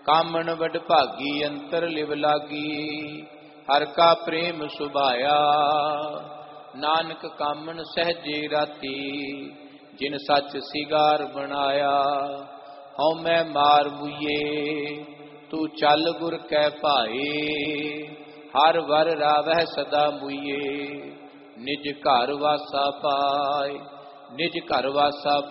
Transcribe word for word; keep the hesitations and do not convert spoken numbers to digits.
ਕਾਮਣ ਵਡ ਭਾਗੀ ਅੰਤਰ ਲਿਵ ਲਾਗੀ। ਹਰ ਕਾ ਪ੍ਰੇਮ ਸੁਭਾਇਆ ਨਾਨਕ ਕਾਮਣ ਸਹਿਜੇ ਰਾਤੀ। ਜਿਨ ਸੱਚ ਸਿਗਾਰ ਬਣਾਇਆ ਹਉ ਮੈਂ ਮਾਰ ਮੁਈਏ। ਤੂੰ ਚੱਲ ਗੁਰ ਕੈ ਭਾਏ ਹਰ ਵਰ ਰਾਵਹਿ ਸਦਾ ਮੁਈਏ। ਨਿਜ ਘਰ ਵਾਸਾ ਪਾਏ ਨਿਜ ਘਰ ਵਾਸਾ